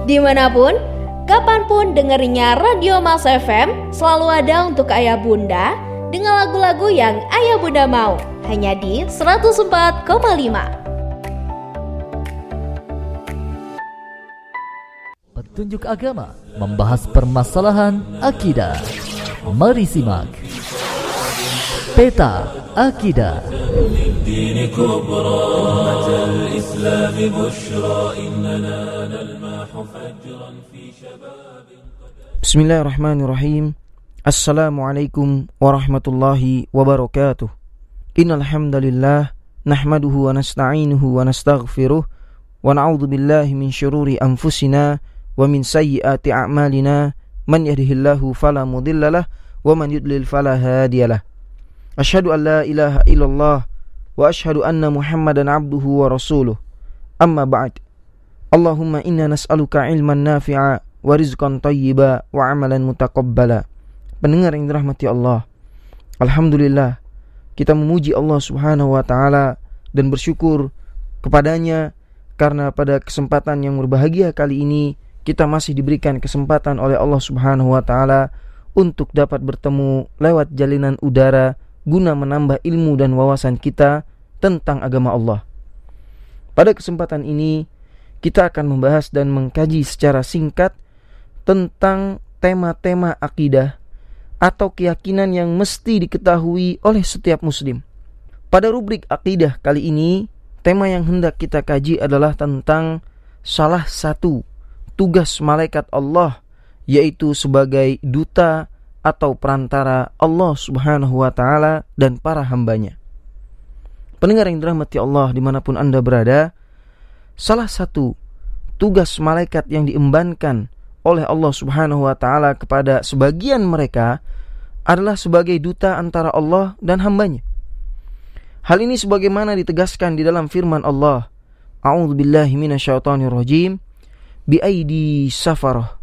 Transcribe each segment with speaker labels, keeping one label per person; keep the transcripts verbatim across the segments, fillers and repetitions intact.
Speaker 1: Dimanapun, kapanpun dengerinya Radio Mas F M, selalu ada untuk ayah bunda dengan lagu-lagu yang ayah bunda mau. Hanya di seratus empat koma lima.
Speaker 2: Petunjuk agama membahas permasalahan akidah. Mari simak Peta Akidah.
Speaker 3: Bismillahirrahmanirrahim. Assalamualaikum warahmatullahi wabarakatuh. Innal hamdalillah nahmaduhu wa nasta'inuhu wa nastaghfiruh wa na'udzu billahi min syururi anfusina wa min sayyiati a'malina. Man yahdihillahu fala mudhillalah wa man yudlil fala hadiyalah. Asyhadu an la ilaha illallah wa asyhadu anna Muhammadan abduhu wa rasuluh. Amma ba'd. Allahumma inna nas'aluka ilman nafi'a wa rizqan thayyiba wa amalan mutaqabbala. Pendengar yang dirahmati Allah, alhamdulillah kita memuji Allah Subhanahu wa taala dan bersyukur kepadanya karena pada kesempatan yang berbahagia kali ini kita masih diberikan kesempatan oleh Allah Subhanahu wa taala untuk dapat bertemu lewat jalinan udara guna menambah ilmu dan wawasan kita tentang agama Allah. Pada kesempatan ini kita akan membahas dan mengkaji secara singkat tentang tema-tema akidah atau keyakinan yang mesti diketahui oleh setiap muslim. Pada rubrik akidah kali ini, tema yang hendak kita kaji adalah tentang salah satu tugas malaikat Allah, yaitu sebagai duta atau perantara Allah Subhanahu wa ta'ala dan para hambanya. Pendengar yang dirahmati Allah dimanapun Anda berada, salah satu tugas malaikat yang diembankan oleh Allah Subhanahu wa ta'ala kepada sebagian mereka adalah sebagai duta antara Allah dan hambanya. Hal ini sebagaimana ditegaskan di dalam firman Allah, A'udzu billahi minasyaitonir rajim, bi aidi safarah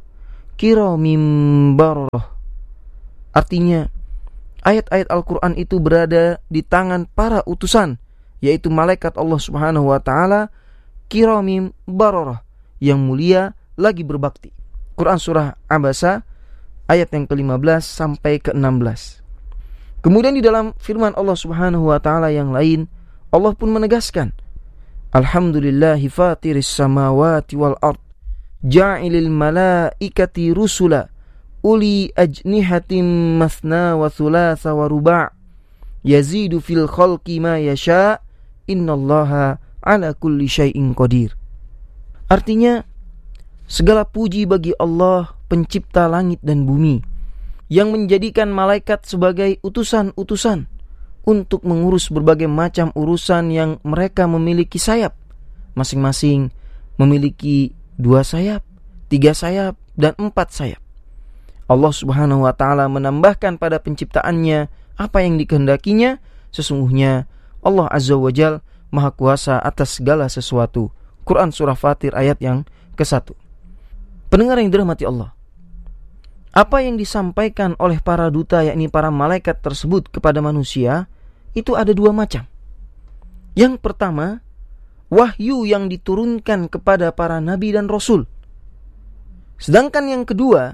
Speaker 3: kiramim bararah. Artinya, ayat-ayat Al-Quran itu berada di tangan para utusan, yaitu malaikat Allah Subhanahu wa ta'ala, kiramim bararah, yang mulia lagi berbakti. Quran surah Abasa ayat yang kelima belas sampai ke enam belas. Kemudian di dalam firman Allah Subhanahu wa ta'ala yang lain, Allah pun menegaskan, Alhamdulillahi fatiris samawati wal ard, ja'ilil malaikati rusula uli ajnihatim masna wa thulatha wa ruba' yazidu fil khalqi ma yasha' innallaha ala kulli syai'in qadir. Artinya, segala puji bagi Allah pencipta langit dan bumi yang menjadikan malaikat sebagai utusan-utusan untuk mengurus berbagai macam urusan yang mereka memiliki sayap. Masing-masing memiliki dua sayap, tiga sayap, dan empat sayap. Allah Subhanahu wa ta'ala menambahkan pada penciptaannya apa yang dikehendakinya. Sesungguhnya Allah Azza wa Jal Maha Kuasa atas segala sesuatu. Quran surah Fatir ayat yang kesatu. Pendengar yang dirahmati Allah, apa yang disampaikan oleh para duta, yakni para malaikat tersebut kepada manusia, itu ada dua macam. Yang pertama, wahyu yang diturunkan kepada para nabi dan rasul. Sedangkan yang kedua,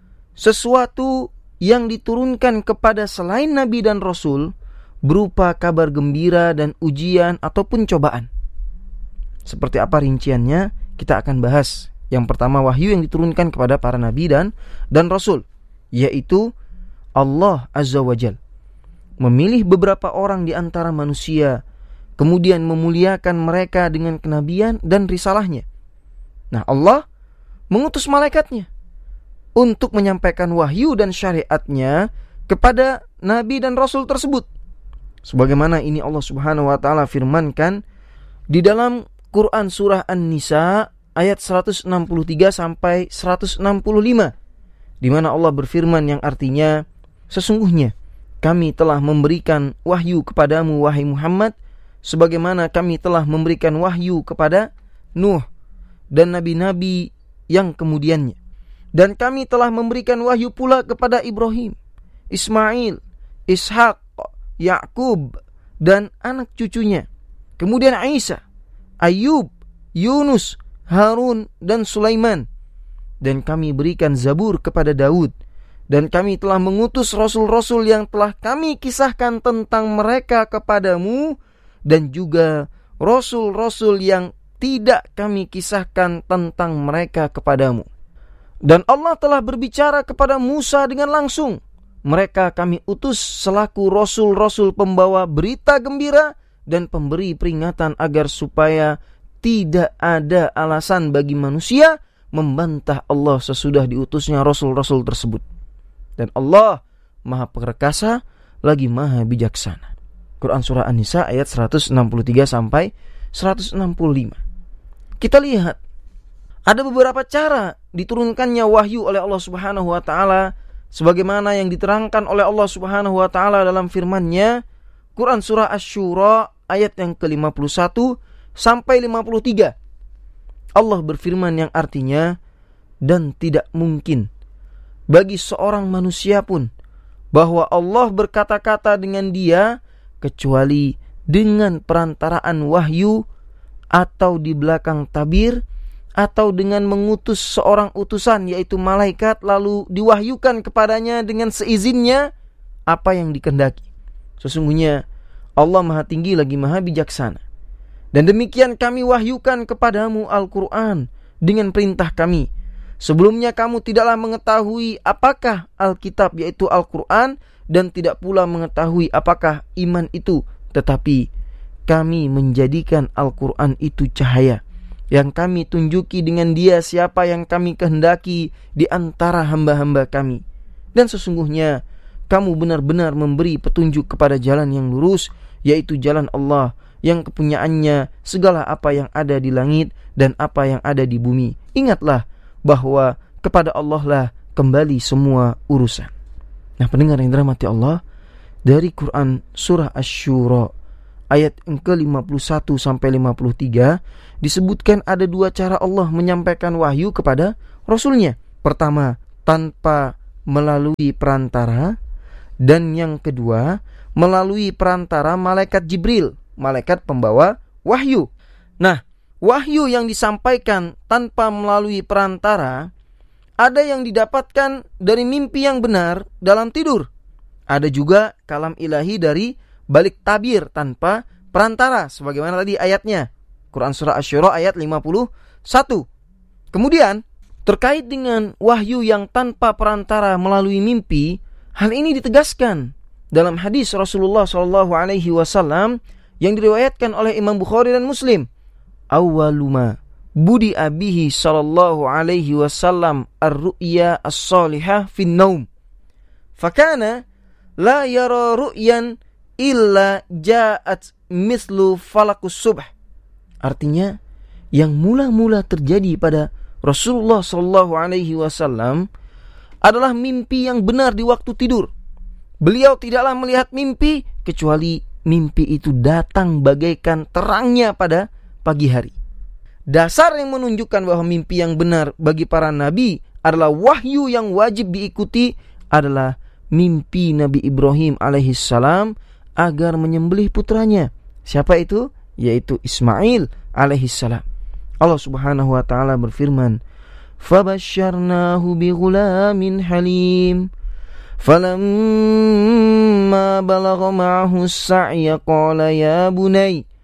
Speaker 3: sesuatu yang diturunkan kepada selain nabi dan rasul berupa kabar gembira dan ujian ataupun cobaan. Seperti apa rinciannya kita akan bahas. Yang pertama, wahyu yang diturunkan kepada para nabi dan dan rasul, yaitu Allah Azza wa Jal memilih beberapa orang di antara manusia, kemudian memuliakan mereka dengan kenabian dan risalahnya. Nah, Allah mengutus malaikatnya untuk menyampaikan wahyu dan syariatnya kepada nabi dan rasul tersebut. Sebagaimana ini Allah Subhanahu wa ta'ala firmankan di dalam Quran surah An-Nisa ayat seratus enam puluh tiga sampai seratus enam puluh lima, di mana Allah berfirman yang artinya, sesungguhnya kami telah memberikan wahyu kepadamu wahai Muhammad sebagaimana kami telah memberikan wahyu kepada Nuh dan nabi-nabi yang kemudiannya. Dan kami telah memberikan wahyu pula kepada Ibrahim, Ismail, Ishak, Yakub dan anak cucunya. Kemudian Isa, Ayub, Yunus, Harun dan Sulaiman. dan kami berikan Zabur kepada Daud, dan kami telah mengutus rasul-rasul yang telah kami kisahkan tentang mereka kepadamu, dan juga rasul-rasul yang tidak kami kisahkan tentang mereka kepadamu. Dan Allah telah berbicara kepada Musa dengan langsung. Mereka kami utus selaku rasul-rasul pembawa berita gembira dan pemberi peringatan, agar supaya tidak ada alasan bagi manusia membantah Allah sesudah diutusnya rasul-rasul tersebut. Dan Allah Maha Perkasa lagi Maha Bijaksana. Quran Surah An-Nisa ayat seratus enam puluh tiga sampai seratus enam puluh lima. Kita lihat ada beberapa cara diturunkannya wahyu oleh Allah Subhanahu wa taala, sebagaimana yang diterangkan oleh Allah Subhanahu wa taala dalam firman-Nya, Quran Surah Asy-Syura ayat yang ke lima puluh satu sampai lima puluh tiga. Allah berfirman yang artinya, dan tidak mungkin bagi seorang manusia pun bahwa Allah berkata-kata dengan dia kecuali dengan perantaraan wahyu, atau di belakang tabir, atau dengan mengutus seorang utusan yaitu malaikat, lalu diwahyukan kepadanya dengan seizinnya apa yang dikehendaki. Sesungguhnya Allah Maha Tinggi lagi Maha Bijaksana. Dan demikian kami wahyukan kepadamu Al-Quran dengan perintah kami. Sebelumnya kamu tidaklah mengetahui apakah Alkitab yaitu Al-Quran, dan tidak pula mengetahui apakah iman itu. Tetapi kami menjadikan Al-Quran itu cahaya yang kami tunjuki dengan dia siapa yang kami kehendaki di antara hamba-hamba kami. Dan sesungguhnya kamu benar-benar memberi petunjuk kepada jalan yang lurus, yaitu jalan Allah yang kepunyaannya segala apa yang ada di langit dan apa yang ada di bumi. Ingatlah bahwa kepada Allah lah kembali semua urusan. Nah, pendengar yang dirahmati Allah, dari Quran Surah Asy-Syura ayat yang ke lima puluh satu sampai lima puluh tiga disebutkan ada dua cara Allah menyampaikan wahyu kepada Rasulnya. Pertama, tanpa melalui perantara, dan yang kedua, melalui perantara malaikat Jibril, malaikat pembawa wahyu. Nah, wahyu yang disampaikan tanpa melalui perantara, ada yang didapatkan dari mimpi yang benar dalam tidur. Ada juga kalam ilahi dari balik tabir tanpa perantara, sebagaimana tadi ayatnya, Quran Surah Asy-Syura ayat lima puluh satu. Kemudian terkait dengan wahyu yang tanpa perantara melalui mimpi, hal ini ditegaskan dalam hadis Rasulullah shallallahu alaihi wasallam yang diriwayatkan oleh Imam Bukhari dan Muslim. Awwaluma budi abihi sallallahu alaihi wasallam ar-ru'ya as-salihah fin naum. Fakana la yara ru'yan illa ja'at mislu falakus subh. Artinya, yang mula-mula terjadi pada Rasulullah sallallahu alaihi wasallam adalah mimpi yang benar di waktu tidur. Beliau tidaklah melihat mimpi kecuali mimpi itu datang bagaikan terangnya pada pagi hari. Dasar yang menunjukkan bahwa mimpi yang benar bagi para nabi adalah wahyu yang wajib diikuti adalah mimpi Nabi Ibrahim alaihissalam agar menyembelih putranya. Siapa itu? Yaitu Ismail alaihissalam. Allah Subhanahu wa taala berfirman, "Fabasyarnahu bighulamin halim. Falamma balagha ma'ahu as-sa'ya qala ya bunay